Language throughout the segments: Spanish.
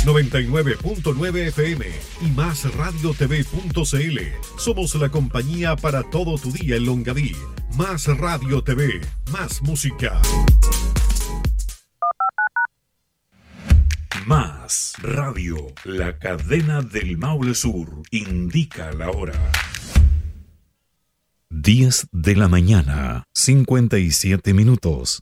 99.9 FM y Más Radio TV.cl. Somos la compañía para todo tu día en Longaví. Más Radio TV, más música. Más Radio, la cadena del Maule Sur, indica la hora. 10 de la mañana, 57 minutos.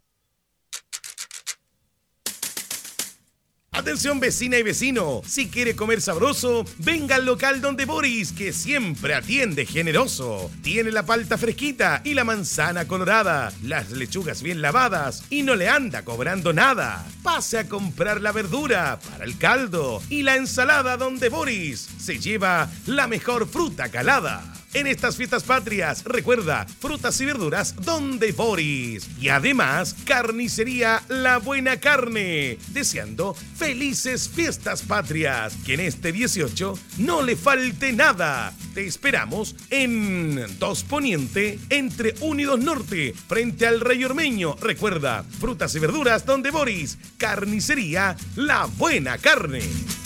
Atención vecina y vecino, si quiere comer sabroso, venga al local Donde Boris, que siempre atiende generoso. Tiene la palta fresquita y la manzana colorada, las lechugas bien lavadas y no le anda cobrando nada. Pase a comprar la verdura para el caldo y la ensalada Donde Boris. Se lleva la mejor fruta calada. En estas fiestas patrias, recuerda, frutas y verduras Donde Boris. Y además, carnicería La Buena Carne. Deseando felices fiestas patrias. Que en este 18 no le falte nada. Te esperamos en 2 Poniente, entre 1 y 2 Norte, frente al Rey Ormeño. Recuerda, frutas y verduras Donde Boris. Carnicería La Buena Carne.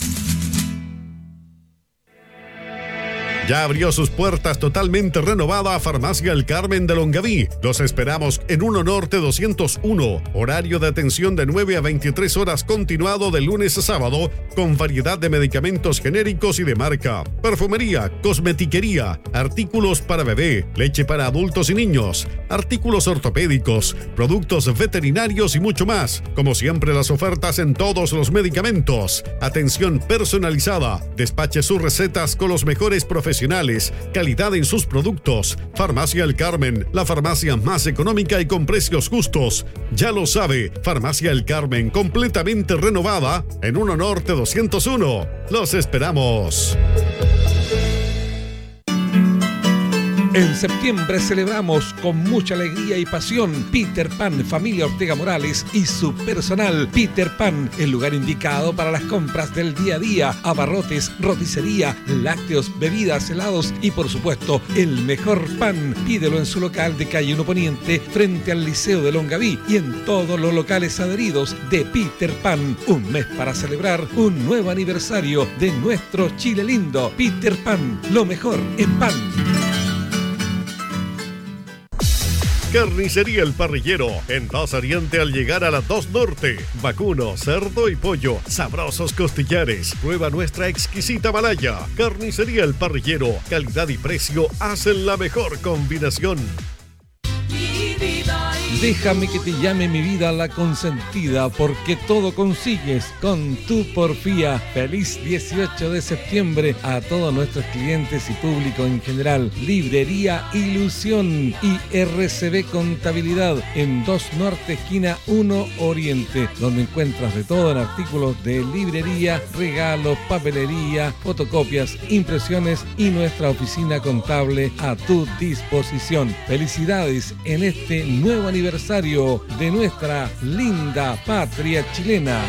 Ya abrió sus puertas totalmente renovada Farmacia El Carmen de Longaví. Los esperamos en 1 Norte 201. Horario de atención de 9 a 23 horas continuado de lunes a sábado, con variedad de medicamentos genéricos y de marca, perfumería, cosmetiquería, artículos para bebé, leche para adultos y niños, artículos ortopédicos, productos veterinarios y mucho más. Como siempre, las ofertas en todos los medicamentos. Atención personalizada. Despache sus recetas con los mejores profesionales. Calidad en sus productos. Farmacia El Carmen, la farmacia más económica y con precios justos. Ya lo sabe, Farmacia El Carmen, completamente renovada en 1 Norte 201. Los esperamos. En septiembre celebramos con mucha alegría y pasión Peter Pan, familia Ortega Morales y su personal. Peter Pan, el lugar indicado para las compras del día a día, abarrotes, roticería, lácteos, bebidas, helados y por supuesto el mejor pan. Pídelo en su local de calle 1 Poniente frente al Liceo de Longaví y en todos los locales adheridos de Peter Pan. Un mes para celebrar un nuevo aniversario de nuestro Chile lindo. Peter Pan, lo mejor en pan. Carnicería El Parrillero, en 2 Oriente al llegar a la 2 Norte. Vacuno, cerdo y pollo, sabrosos costillares. Prueba nuestra exquisita malaya. Carnicería El Parrillero, calidad y precio hacen la mejor combinación. Déjame que te llame mi vida la consentida, porque todo consigues con tu porfía. Feliz 18 de septiembre a todos nuestros clientes y público en general. Librería Ilusión y RCB Contabilidad en 2 Norte, esquina 1 Oriente, donde encuentras de todo en artículos de librería, regalos, papelería, fotocopias, impresiones y nuestra oficina contable a tu disposición. Felicidades en este nuevo aniversario de nuestra linda patria chilena.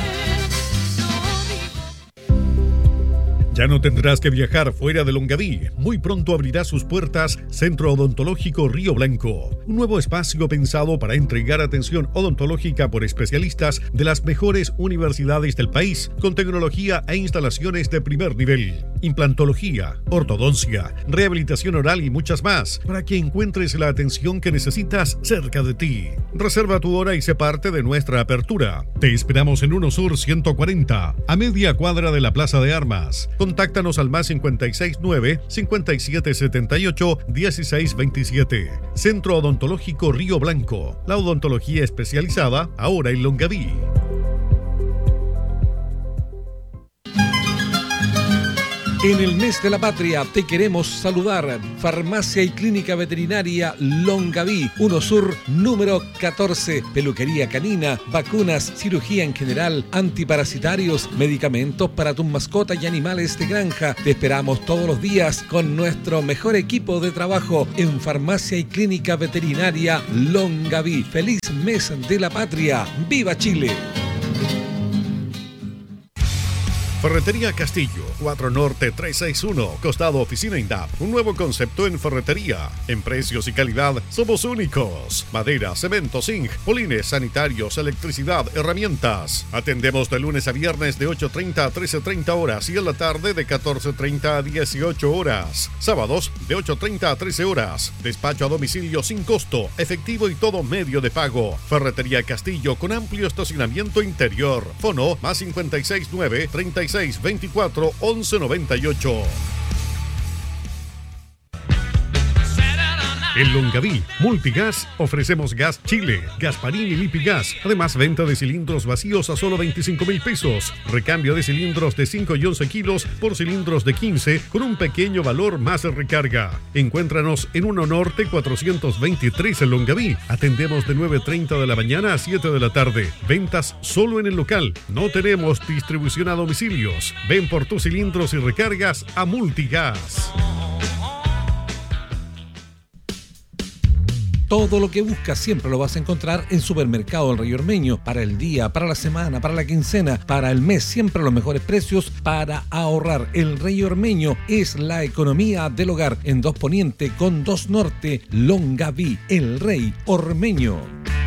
Ya no tendrás que viajar fuera de Longaví. Muy pronto abrirá sus puertas Centro Odontológico Río Blanco, un nuevo espacio pensado para entregar atención odontológica por especialistas de las mejores universidades del país, con tecnología e instalaciones de primer nivel, implantología, ortodoncia, rehabilitación oral y muchas más, para que encuentres la atención que necesitas cerca de ti. Reserva tu hora y sé parte de nuestra apertura. Te esperamos en 1 Sur 140, a media cuadra de la Plaza de Armas. Contáctanos al más 569-5778-1627. Centro Odontológico Río Blanco. La odontología especializada ahora en Longaví. En el mes de la patria te queremos saludar. Farmacia y Clínica Veterinaria Longaví, 1 Sur, número 14. Peluquería canina, vacunas, cirugía en general, antiparasitarios, medicamentos para tus mascotas y animales de granja. Te esperamos todos los días con nuestro mejor equipo de trabajo en Farmacia y Clínica Veterinaria Longaví. Feliz mes de la patria. ¡Viva Chile! Ferretería Castillo, 4 Norte 361, costado Oficina INDAP. Un nuevo concepto en ferretería. En precios y calidad somos únicos. Madera, cemento, zinc, polines, sanitarios, electricidad, herramientas. Atendemos de lunes a viernes de 8:30 a 13:30 horas y en la tarde de 14:30 a 18 horas. Sábados de 8:30 a 13 horas. Despacho a domicilio sin costo, efectivo y todo medio de pago. Ferretería Castillo con amplio estacionamiento interior. Fono más 569 36 24 11 98. En Longaví, Multigas, ofrecemos gas Chile, Gasparín y Lipigas. Además, venta de cilindros vacíos a solo 25.000 pesos. Recambio de cilindros de 5 y 11 kilos por cilindros de 15 con un pequeño valor más de recarga. Encuéntranos en 1 Norte 423 en Longaví. Atendemos de 9:30 de la mañana a 7 de la tarde. Ventas solo en el local. No tenemos distribución a domicilios. Ven por tus cilindros y recargas a Multigas. Todo lo que buscas siempre lo vas a encontrar en Supermercado El Rey Ormeño. Para el día, para la semana, para la quincena, para el mes, siempre los mejores precios para ahorrar. El Rey Ormeño es la economía del hogar. En 2 Poniente con 2 Norte, Longaví, El Rey Ormeño.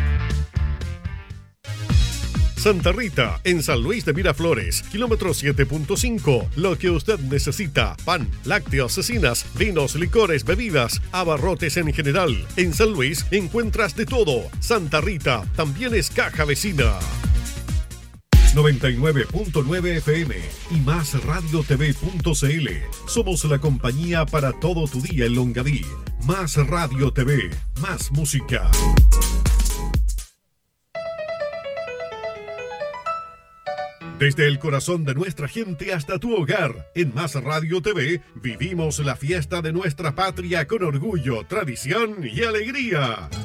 Santa Rita, en San Luis de Miraflores, kilómetro 7.5. Lo que usted necesita: pan, lácteos, cecinas, vinos, licores, bebidas, abarrotes en general. En San Luis encuentras de todo. Santa Rita también es caja vecina. 99.9 FM y más radiotv.cl. Somos la compañía para todo tu día en Longaví. Más Radio TV, más música. Desde el corazón de nuestra gente hasta tu hogar, en Más Radio TV, vivimos la fiesta de nuestra patria con orgullo, tradición y alegría.